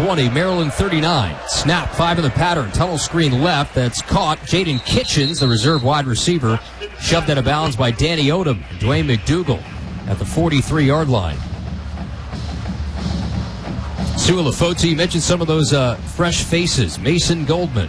20, Maryland 39. Snap, 5 in the pattern. Tunnel screen left. That's caught. Jaden Kitchens, the reserve wide receiver, shoved out of bounds by Danny Odom and Dwayne McDougal at the 43-yard line. Sua Lafoti, you mentioned some of those fresh faces. Mason Goldman.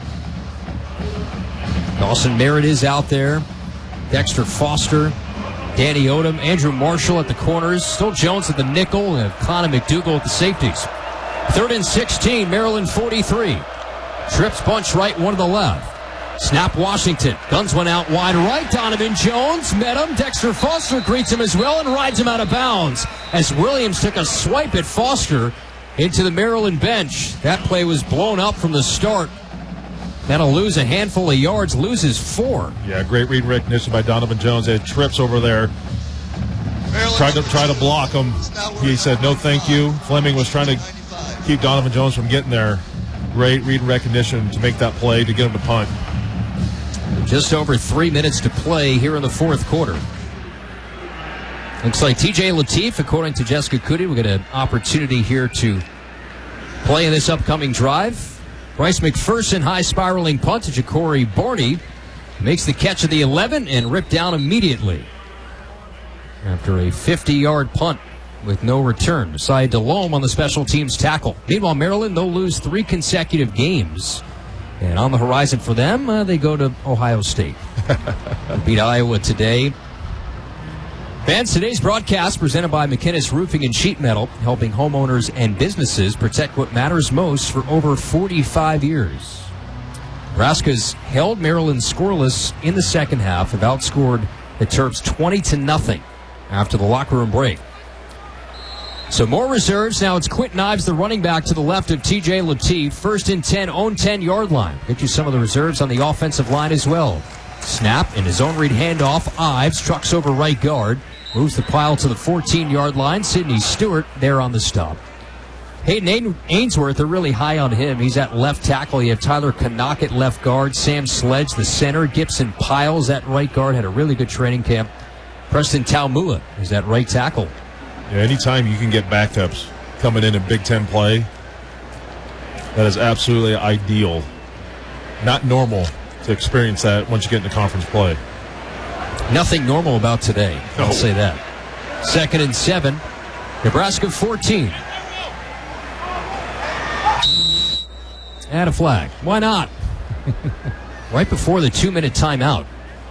Dawson Merritt is out there. Dexter Foster. Danny Odom. Andrew Marshall at the corners. Still Jones at the nickel. And Connor McDougal at the safeties. 3rd and 16, Maryland 43. Trips bunch right, one to the left. Snap Washington. Guns one out wide right. Donovan Jones met him. Dexter Foster greets him as well and rides him out of bounds as Williams took a swipe at Foster into the Maryland bench. That play was blown up from the start. That'll lose a handful of yards, loses 4. Yeah, great read recognition by Donovan Jones. They had trips over there. Tried to block him. He said, no thank you. Fleming was trying to keep Donovan Jones from getting there. Great read and recognition to make that play to get him to punt. Just over 3 minutes to play here in the fourth quarter. Looks like TJ Lateef, according to Jessica Cootie, will get an opportunity here to play in this upcoming drive. Bryce McPherson, high spiraling punt to Ja'Cory Barney. Makes the catch of the 11 and ripped down immediately after a 50-yard punt with no return. Messiah Delhomme on the special teams tackle. Meanwhile, Maryland, they'll lose 3 consecutive games. And on the horizon for them, they go to Ohio State. Beat Iowa today. Fans, today's broadcast presented by McInnes Roofing and Sheet Metal, helping homeowners and businesses protect what matters most for over 45 years. Nebraska's held Maryland scoreless in the second half, have outscored the Terps 20-0 after the locker room break. So more reserves. Now it's Quentin Ives, the running back, to the left of TJ Lateef. 1st and 10, own 10-yard line. Get you some of the reserves on the offensive line as well. Snap in his own read handoff. Ives trucks over right guard. Moves the pile to the 14-yard line. Sidney Stewart there on the stop. Hayden Ainsworth, they're really high on him. He's at left tackle. You have Tyler Canuck at left guard. Sam Sledge, the center. Gibson Piles at right guard. Had a really good training camp. Preston Taumua is at right tackle. Yeah, anytime you can get backups coming in Big Ten play, that is absolutely ideal. Not normal to experience that once you get into conference play. Nothing normal about today. I'll say that. 2nd and 7. Nebraska 14. Add a flag. Why not? Right before the 2-minute timeout.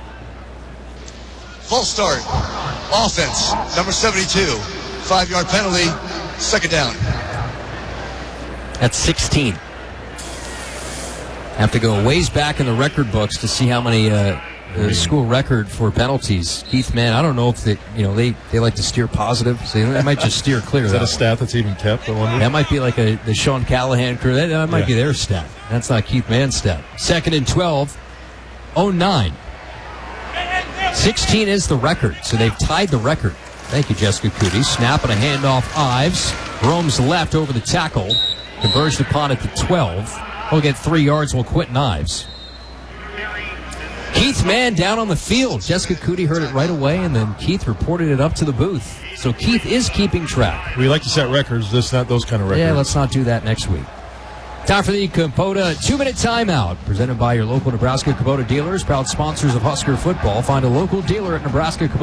False start. Offense. Number 72. 5-yard penalty. 2nd down. That's 16. Have to go ways back in the record books to see how many school record for penalties. Keith Mann, I don't know if they like to steer positive, so they might just steer clear. Is that a stat that's even kept? I wonder. That might be like the Sean Callahan crew. That might be their stat. That's not Keith Mann's stat. 2nd and 12, 09. 16 is the record, so they've tied the record. Thank you, Jessica Cootie. Snap and a handoff. Ives roams left over the tackle. Converged upon at the 12. He'll get 3 yards. Will Quentin Ives. Keith Mann down on the field. Jessica Cootie heard it right away, and then Keith reported it up to the booth. So Keith is keeping track. We like to set records, just not those kind of records. Yeah, let's not do that next week. Time for the Kubota 2-minute timeout, presented by your local Nebraska Kubota dealers, proud sponsors of Husker football. Find a local dealer at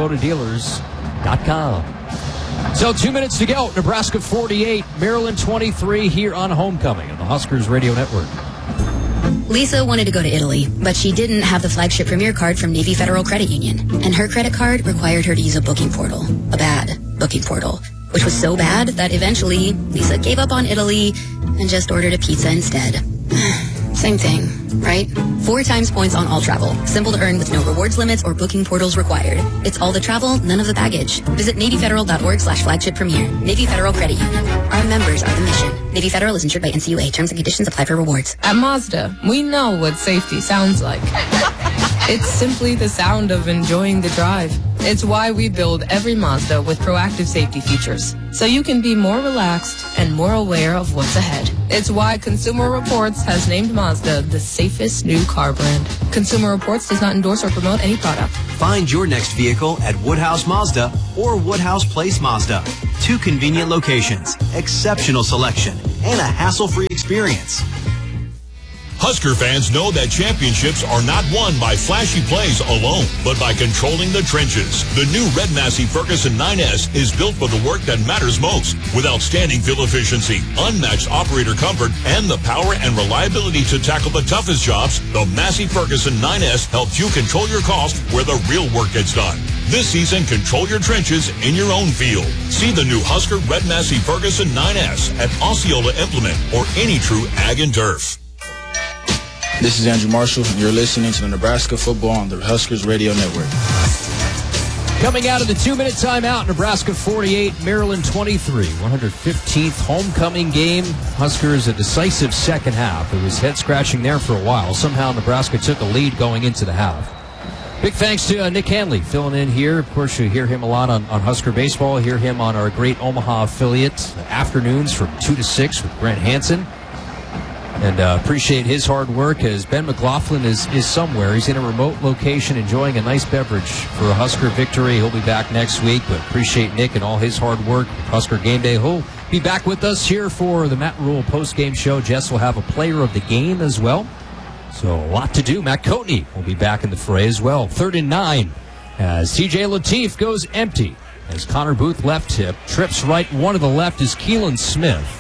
NebraskaKubotaDealers.com. So 2 minutes to go. Nebraska 48, Maryland 23 here on Homecoming on the Huskers Radio Network. Lisa wanted to go to Italy, but she didn't have the flagship Premier card from Navy Federal Credit Union. And her credit card required her to use a booking portal. A bad booking portal. Which was so bad that eventually Lisa gave up on Italy and just ordered a pizza instead. Same thing, right? 4 times points on all travel. Simple to earn with no rewards limits or booking portals required. It's all the travel, none of the baggage. Visit NavyFederal.org/flagship premier. Navy Federal Credit Union. Our members are the mission. Navy Federal is insured by NCUA. Terms and conditions apply for rewards. At Mazda, we know what safety sounds like. It's simply the sound of enjoying the drive. It's why we build every Mazda with proactive safety features, so you can be more relaxed and more aware of what's ahead. It's why Consumer Reports has named Mazda the safest new car brand. Consumer Reports does not endorse or promote any product. Find your next vehicle at Woodhouse Mazda or Woodhouse Place Mazda. 2 convenient locations, exceptional selection, and a hassle-free experience. Husker fans know that championships are not won by flashy plays alone, but by controlling the trenches. The new Red Massey Ferguson 9S is built for the work that matters most, with outstanding fuel efficiency, unmatched operator comfort, and the power and reliability to tackle the toughest jobs. The Massey Ferguson 9S helps you control your cost where the real work gets done. This season, control your trenches in your own field. See the new Husker Red Massey Ferguson 9S at Osceola Implement or any true Ag and Turf. This is Andrew Marshall, and you're listening to the Nebraska Football on the Huskers Radio Network. Coming out of the 2-minute timeout, Nebraska 48, Maryland 23. 115th homecoming game. Huskers a decisive second half. It was head-scratching there for a while. Somehow Nebraska took a lead going into the half. Big thanks to Nick Hanley filling in here. Of course, you hear him a lot on Husker Baseball. Hear him on our great Omaha affiliate, afternoons from 2 to 6 with Brent Hansen. And appreciate his hard work as Ben McLaughlin is somewhere. He's in a remote location enjoying a nice beverage for a Husker victory. He'll be back next week, but appreciate Nick and all his hard work with Husker Game Day. He'll be back with us here for the Matt Rule post-game show. Jess will have a player of the game as well. So a lot to do. Matt Coatney will be back in the fray as well. 3rd and 9 as TJ Lateef goes empty as Connor Booth left hip. Trips right, one to the left is Keelan Smith.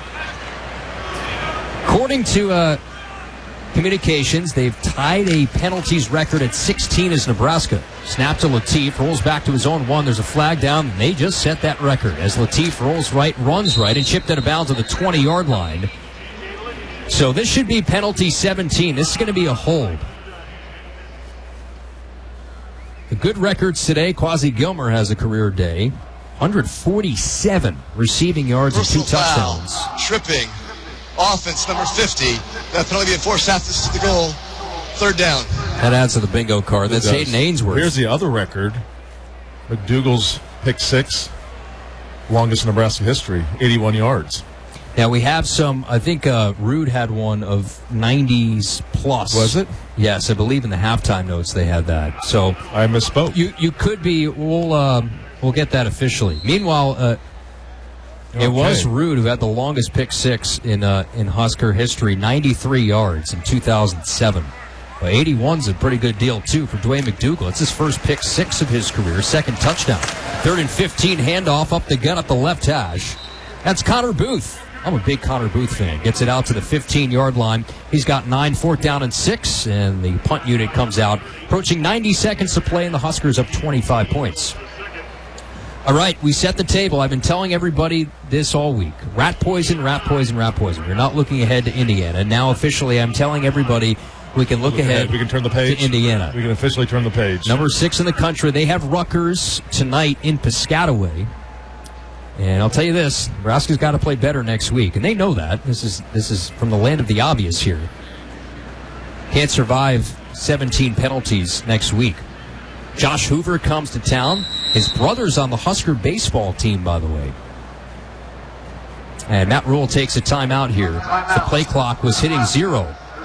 According to communications, they've tied a penalties record at 16 as Nebraska. Snap to Lateef, rolls back to his own 1. There's a flag down, and they just set that record as Lateef rolls right, runs right, and chipped out of bounds at the 20-yard line. So this should be penalty 17. This is going to be a hold. The good records today, Quasi Gilmer has a career day. 147 receiving yards and 2 touchdowns. Tripping. Offense, number 50. That penalty be enforced after this is the goal. 3rd down. That adds to the bingo card. That's Hayden Ainsworth. Here's the other record. McDougal's pick 6. Longest in Nebraska history. 81 yards. Now, we have some, I think Rude had one of 90s plus. Was it? Yes, I believe in the halftime notes they had that. So I misspoke. You could be, we'll get that officially. Meanwhile, it was Rude who had the longest pick 6 in Husker history, 93 yards in 2007. 81's a pretty good deal, too, for Dwayne McDougal. It's his first pick 6 of his career, 2nd touchdown. 3rd and 15, handoff up the gut at the left hash. That's Connor Booth. I'm a big Connor Booth fan. Gets it out to the 15-yard line. He's got 9, 4th down and 6, and the punt unit comes out. Approaching 90 seconds to play, and the Huskers up 25 points. All right, we set the table. I've been telling everybody this all week. Rat poison, rat poison, rat poison. We're not looking ahead to Indiana. Now, officially, I'm telling everybody we can look ahead. We can turn the page. To Indiana. We can officially turn the page. Number 6 in the country. They have Rutgers tonight in Piscataway. And I'll tell you this, Nebraska's got to play better next week, and they know that. This is from the land of the obvious here. Can't survive 17 penalties next week. Josh Hoover comes to town. His brother's on the Husker baseball team, by the way. And Matt Rule takes a timeout here. The play clock was hitting 0.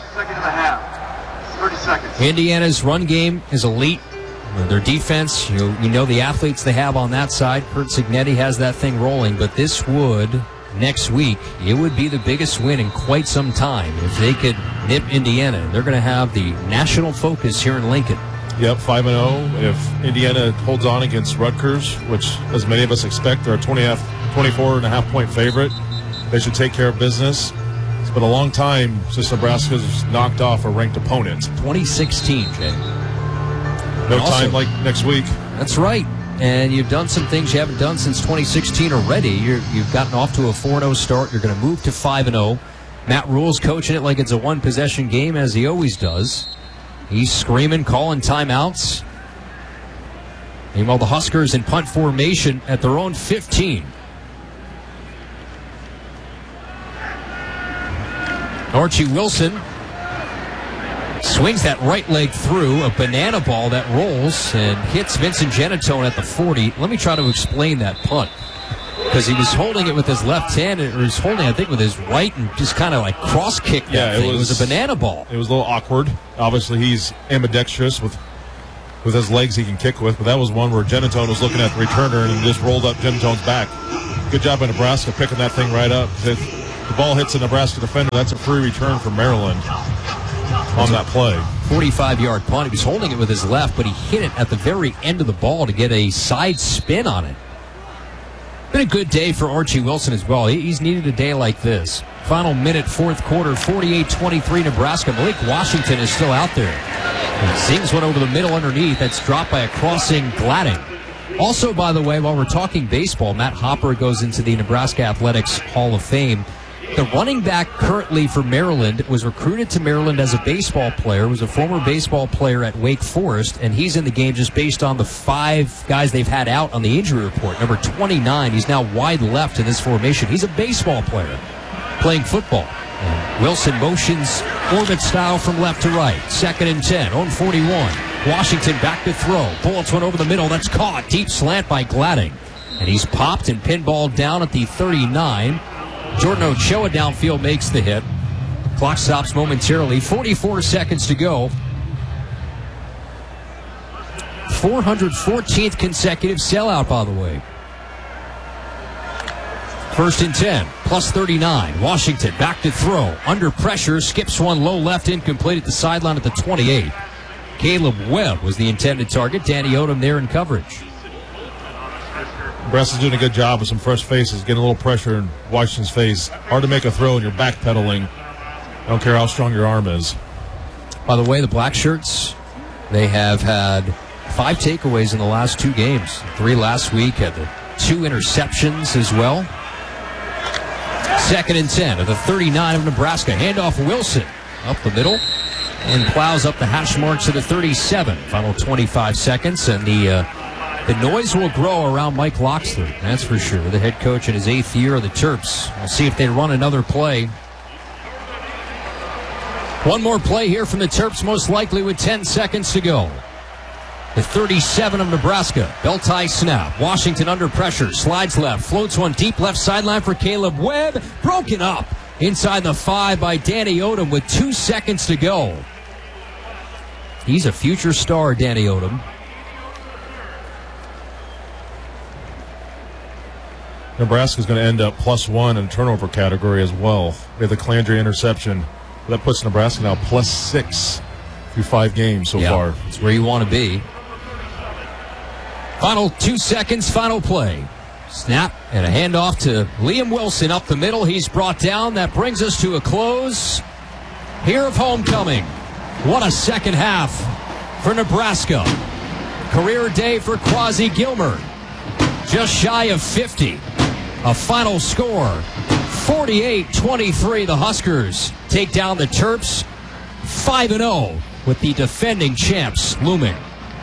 30 seconds. Indiana's run game is elite. Their defense, you know the athletes they have on that side. Kurt Cignetti has that thing rolling, but this would, next week, it would be the biggest win in quite some time if they could nip Indiana. They're going to have the national focus here in Lincoln. Yep, 5-0. If Indiana holds on against Rutgers, which, as many of us expect, they're a 24.5-point favorite, they should take care of business. It's been a long time since Nebraska's knocked off a ranked opponent. 2016, Jay. No time like next week. That's right. And you've done some things you haven't done since 2016 already. You've gotten off to a 4-0 start. You're going to move to 5-0. Matt Rule's coaching it like it's a one-possession game, as he always does. He's screaming, calling timeouts. Meanwhile, the Huskers in punt formation at their own 15. Archie Wilson swings that right leg through, a banana ball that rolls and hits Vincent Genatone at the 40. Let me try to explain that punt. Because he was holding it with his left hand, or he was holding, I think, with his right, and just kind of like cross-kicked that thing. It was a banana ball. It was a little awkward. Obviously, he's ambidextrous with his legs he can kick with, but that was one where Genatone was looking at the returner and just rolled up Genatone's back. Good job by Nebraska picking that thing right up. The ball hits a Nebraska defender. That's a free return for Maryland on that play. 45-yard punt. He was holding it with his left, but he hit it at the very end of the ball to get a side spin on it. Been a good day for Archie Wilson as well. He's needed a day like this. Final minute, fourth quarter, 48-23 Nebraska. Malik Washington is still out there. And sings one over the middle underneath. That's dropped by a crossing Gladding. Also, by the way, while we're talking baseball, Matt Hopper goes into the Nebraska Athletics Hall of Fame. The running back currently for Maryland was recruited to Maryland as a baseball player, was a former baseball player at Wake Forest, and he's in the game just based on the 5 guys they've had out on the injury report. Number 29, he's now wide left in this formation. He's a baseball player playing football. And Wilson motions orbit style from left to right. 2nd and 10 on 41. Washington back to throw. Bullets one over the middle. That's caught. Deep slant by Gladding. And he's popped and pinballed down at the 39. Jordan Ochoa downfield makes the hit. Clock stops momentarily. 44 seconds to go. 414th consecutive sellout, by the way. 1st and 10, plus 39. Washington back to throw. Under pressure, skips one low left, incomplete at the sideline at the 28. Caleb Webb was the intended target. Danny Odom there in coverage. Nebraska's doing a good job with some fresh faces, getting a little pressure in Washington's face. Hard to make a throw and you're backpedaling. I don't care how strong your arm is. By the way, the Black Shirts, they have had 5 takeaways in the last 2 games. 3 last week, had the 2 interceptions as well. 2nd and 10 of the 39 of Nebraska. Handoff Wilson up the middle and plows up the hash marks to the 37. Final 25 seconds, and the noise will grow around Mike Locksley, that's for sure. The head coach in his 8th year of the Terps. We'll see if they run another play. One more play here from the Terps, most likely with 10 seconds to go. The 37 of Nebraska. Belt tie snap. Washington under pressure. Slides left. Floats one deep left sideline for Caleb Webb. Broken up inside the 5 by Danny Odom with 2 seconds to go. He's a future star, Danny Odom. Nebraska's going to end up +1 in the turnover category as well. They have the Calandria interception. That puts Nebraska now +6 through 5 games so far. That's where you want to be. Final 2 seconds, final play. Snap and a handoff to Liam Wilson up the middle. He's brought down. That brings us to a close here of homecoming. What a second half for Nebraska. Career day for Quasi Gilmer. Just shy of 50. A final score, 48-23. The Huskers take down the Terps, 5-0 with the defending champs looming.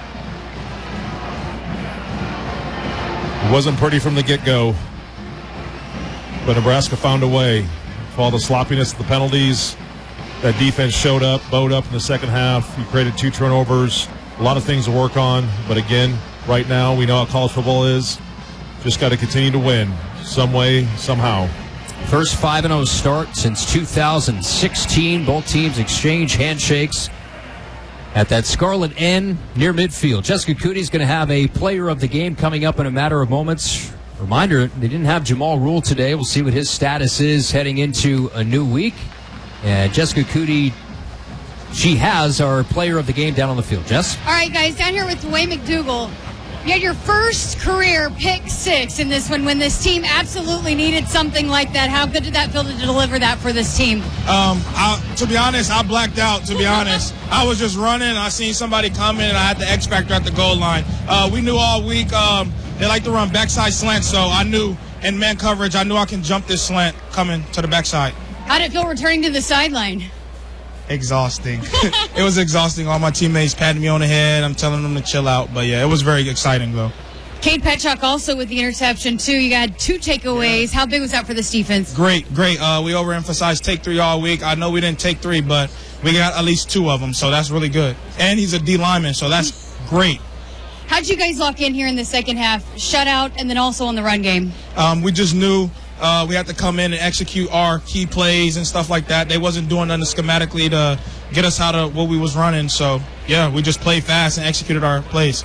It wasn't pretty from the get-go, but Nebraska found a way. For all the sloppiness of the penalties, that defense showed up, bowed up in the second half. He created 2 turnovers. A lot of things to work on, but again, right now we know how college football is. Just got to continue to win some way, somehow. First 5-0 start since 2016. Both teams exchange handshakes at that Scarlet Inn near midfield. Jessica Cootie's going to have a player of the game coming up in a matter of moments. Reminder, they didn't have Jamal Rule today. We'll see what his status is heading into a new week. And Jessica Cootie, she has our player of the game down on the field. Jess? All right, guys, down here with Dwayne McDougal. You had your first career pick 6 in this one when this team absolutely needed something like that. How good did that feel to deliver that for this team? To be honest, I blacked out, to be honest. I was just running. I seen somebody coming, and I had the X factor at the goal line. We knew all week they like to run backside slant, so I knew in man coverage, I knew I can jump this slant coming to the backside. How did it feel returning to the sideline? Exhausting. It was exhausting. All my teammates patting me on the head. I'm telling them to chill out. But, yeah, it was very exciting, though. Cade Petchak also with the interception, too. You got 2 takeaways. How big was that for this defense? Great. We overemphasized take 3 all week. I know we didn't take 3, but we got at least 2 of them, so that's really good. And he's a D lineman, so that's great. How'd you guys lock in here in the second half? Shutout and then also on the run game? We just knew we had to come in and execute our key plays and stuff like that. They wasn't doing nothing schematically to get us out of what we was running. So, yeah, we just played fast and executed our plays.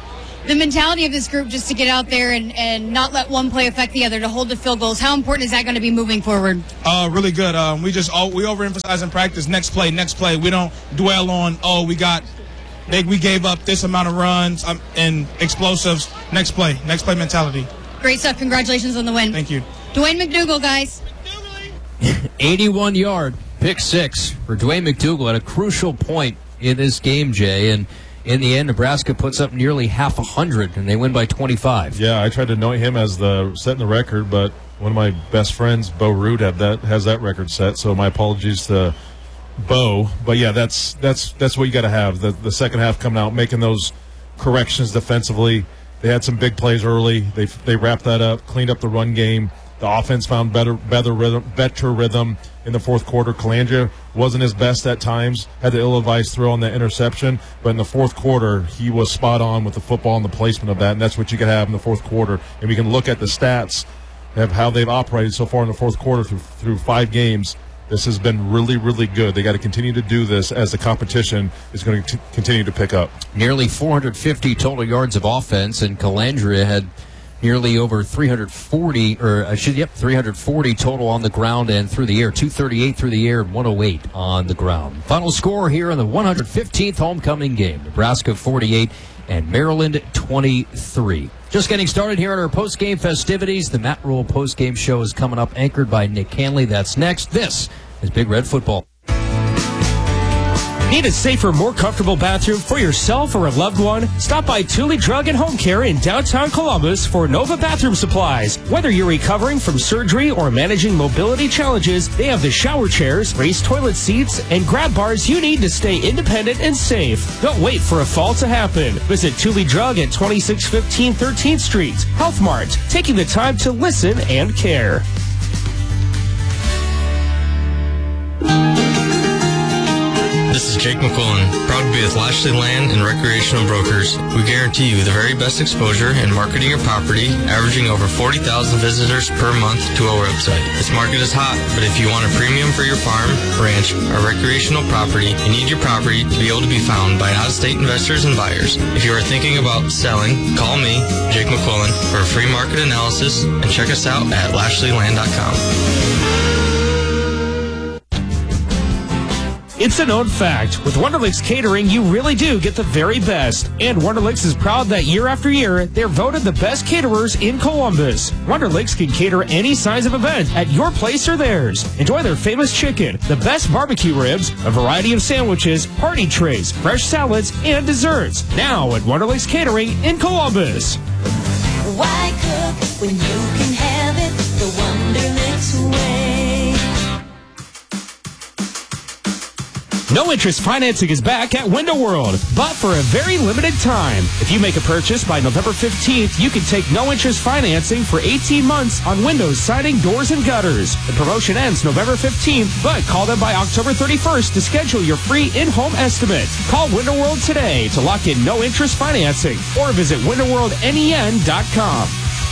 The mentality of this group just to get out there and not let one play affect the other, to hold the field goals, how important is that going to be moving forward? Really good. We overemphasize in practice, next play. We don't dwell on, we gave up this amount of runs and explosives. Next play mentality. Great stuff. Congratulations on the win. Thank you. Dwayne McDougal, guys. 81-yard pick six for Dwayne McDougal at a crucial point in this game, Jay. And in the end, Nebraska puts up nearly half 100, and they win by 25. Yeah, I tried to note him as setting the record, but one of my best friends, Bo Root, has that record set. So my apologies to Bo. But yeah, that's what you got to have. The second half coming out, making those corrections defensively. They had some big plays early. They wrapped that up, cleaned up the run game. The offense found better rhythm in the fourth quarter. Calandria wasn't his best at times, had the ill-advised throw on that interception, but in the fourth quarter, he was spot on with the football and the placement of that, and that's what you can have in the fourth quarter. And we can look at the stats of how they've operated so far in the fourth quarter through 5 games. This has been really, really good. They got to continue to do this as the competition is going to continue to pick up. Nearly 450 total yards of offense, and Calandria had nearly over 340 total on the ground and through the air. 238 through the air and 108 on the ground. Final score here in the 115th homecoming game. Nebraska 48 and Maryland 23. Just getting started here at our post-game festivities. The Matt Rule post-game show is coming up, anchored by Nick Hanley. That's next. This is Big Red Football. Need a safer, more comfortable bathroom for yourself or a loved one? Stop by Thule Drug and Home Care in downtown Columbus for Nova Bathroom Supplies. Whether you're recovering from surgery or managing mobility challenges, they have the shower chairs, raised toilet seats, and grab bars you need to stay independent and safe. Don't wait for a fall to happen. Visit Thule Drug at 2615 13th Street. Health Mart, taking the time to listen and care. This is Jake McQuillan, proud to be with Lashley Land and Recreational Brokers. We guarantee you the very best exposure in marketing your property, averaging over 40,000 visitors per month to our website. This market is hot, but if you want a premium for your farm, ranch, or recreational property, you need your property to be able to be found by out-of-state investors and buyers. If you are thinking about selling, call me, Jake McQuillan, for a free market analysis and check us out at LashleyLand.com. It's a known fact. With Wonderlicks Catering, you really do get the very best. And Wonderlicks is proud that year after year, they're voted the best caterers in Columbus. Wonderlicks can cater any size of event at your place or theirs. Enjoy their famous chicken, the best barbecue ribs, a variety of sandwiches, party trays, fresh salads, and desserts. Now at Wonderlicks Catering in Columbus. Why cook when you can have it the Wonderlicks way? No interest financing is back at Window World, but for a very limited time. If you make a purchase by November 15th, you can take no interest financing for 18 months on windows, siding, doors, and gutters. The promotion ends November 15th, but call them by October 31st to schedule your free in-home estimate. Call Window World today to lock in no interest financing or visit windowworldnen.com.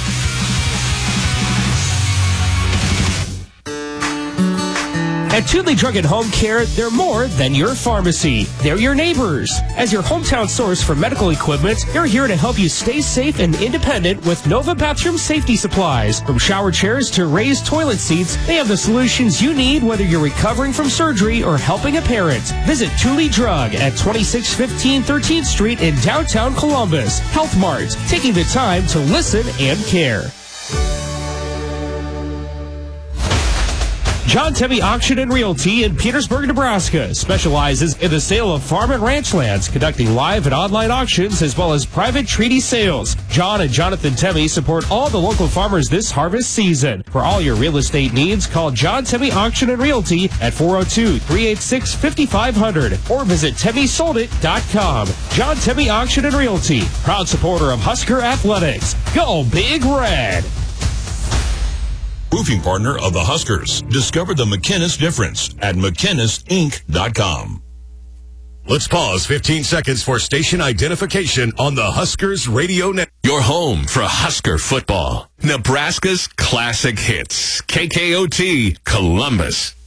At Thule Drug and Home Care, they're more than your pharmacy. They're your neighbors. As your hometown source for medical equipment, they're here to help you stay safe and independent with Nova Bathroom Safety Supplies. From shower chairs to raised toilet seats, they have the solutions you need whether you're recovering from surgery or helping a parent. Visit Thule Drug at 2615 13th Street in downtown Columbus. Health Mart, taking the time to listen and care. John Tebby Auction and Realty in Petersburg, Nebraska specializes in the sale of farm and ranch lands, conducting live and online auctions as well as private treaty sales. John and Jonathan Tebby support all the local farmers this harvest season. For all your real estate needs, call John Tebby Auction and Realty at 402-386-5500 or visit TebbySoldIt.com. John Tebby Auction and Realty, proud supporter of Husker Athletics. Go Big Red! Roofing partner of the Huskers. Discover the McInnes difference at McInnesInc.com. Let's pause 15 seconds for station identification on the Huskers Radio Network. Your home for Husker football. Nebraska's classic hits. KKOT Columbus.